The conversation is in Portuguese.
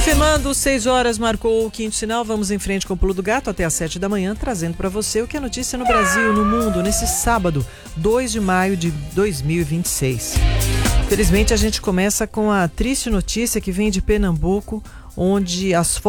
Confirmando, 6 horas marcou o quinto sinal. Vamos em frente com o Pulo do Gato até às 7 da manhã, trazendo para você o que é notícia no Brasil, no mundo, nesse sábado, 2 de maio de 2026. Felizmente, a gente começa com a triste notícia que vem de Pernambuco, onde as